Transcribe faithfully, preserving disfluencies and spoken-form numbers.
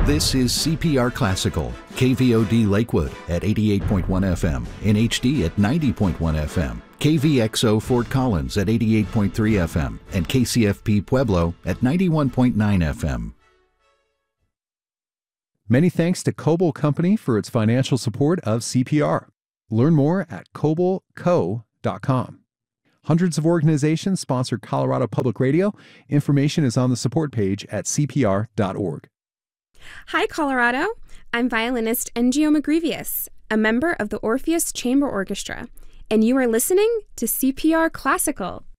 This is C P R Classical, K V O D Lakewood at eighty-eight point one F M, N H D at ninety point one F M, K V X O Fort Collins at eighty-eight point three F M, and K C F P Pueblo at ninety-one point nine F M. Many thanks to Coble Company for its financial support of C P R. Learn more at coble co dot com. Hundreds of organizations sponsor Colorado Public Radio. Information is on the support page at C P R dot org. Hi, Colorado. I'm violinist Ngio Magrivius, a member of the Orpheus Chamber Orchestra, and you are listening to C P R Classical.